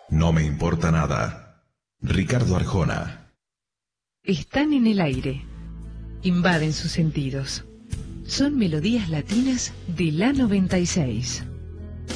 No me importa nada. Ricardo Arjona. Están en el aire. Invaden sus sentidos. Son melodías latinas de la 96.